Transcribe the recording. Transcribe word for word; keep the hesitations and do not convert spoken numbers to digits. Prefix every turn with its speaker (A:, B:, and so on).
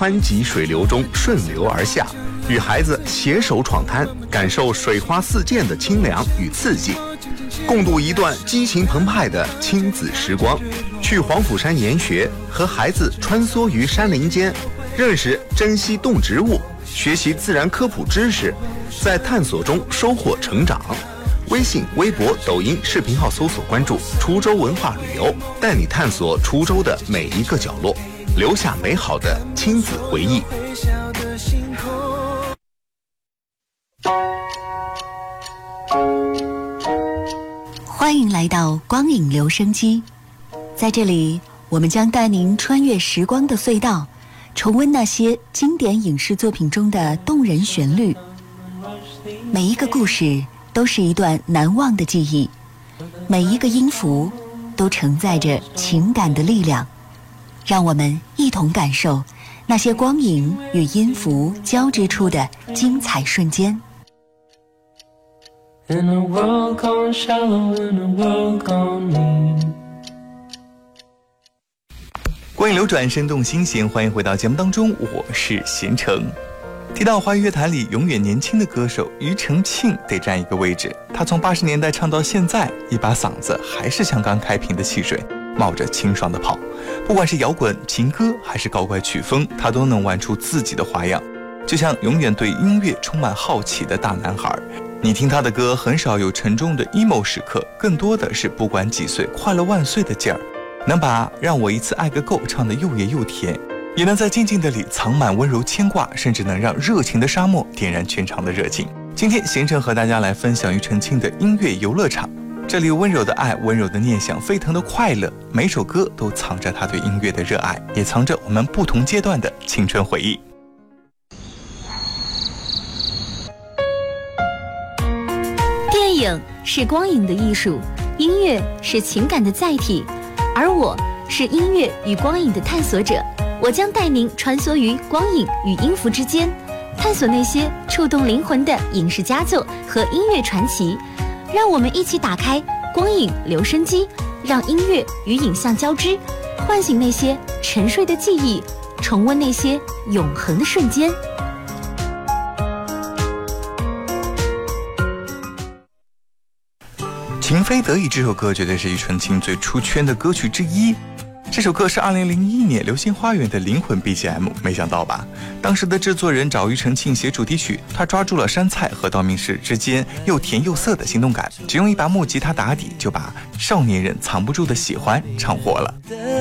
A: 湍急水流中顺流而下，与孩子携手闯滩，感受水花四溅的清凉与刺激，共度一段激情澎湃的亲子时光。去黄甫山研学，和孩子穿梭于山林间，认识珍稀动植物，学习自然科普知识，在探索中收获成长。微信、微博、抖音视频号搜索关注滁州文化旅游，带你探索滁州的每一个角落，留下美好的亲子回忆。
B: 欢迎来到光影留声机，在这里我们将带您穿越时光的隧道，重温那些经典影视作品中的动人旋律。每一个故事都是一段难忘的记忆，每一个音符都承载着情感的力量。让我们一同感受那些光影与音符交织出的精彩瞬间。
C: In a world gone shallow, in a world gone mean。
D: 光影流转，生动新鲜，欢迎回到节目当中，我是贤成。提到华语乐坛里永远年轻的歌手，庾澄庆得占一个位置。他从八十年代唱到现在，一把嗓子还是像刚开瓶的汽水，冒着清爽的泡。不管是摇滚、情歌还是高怪曲风，他都能玩出自己的花样，就像永远对音乐充满好奇的大男孩。你听他的歌，很少有沉重的 emo 时刻，更多的是不管几岁，快乐万岁的劲儿。能把让我一次爱个够唱得又野又甜，也能在静静的里藏满温柔牵挂，甚至能让热情的沙漠点燃全场的热情。今天贤成和大家来分享庾澄庆的音乐游乐场，这里有温柔的爱，温柔的念想，沸腾的快乐，每首歌都藏着他对音乐的热爱，也藏着我们不同阶段的青春回忆。
E: 电影是光影的艺术，音乐是情感的载体，而我是音乐与光影的探索者。我将带您穿梭于光影与音符之间，探索那些触动灵魂的影视佳作和音乐传奇。让我们一起打开光影留声机，让音乐与影像交织，唤醒那些沉睡的记忆，重温那些永恒的瞬间。
D: 情非得已这首歌绝对是庾澄庆最出圈的歌曲之一。这首歌是二零零一年流星花园的灵魂 B G M， 没想到吧？当时的制作人找庾澄庆写主题曲，他抓住了杉菜和道明寺之间又甜又涩的心动感，只用一把木吉他打底，就把少年人藏不住的喜欢唱火了。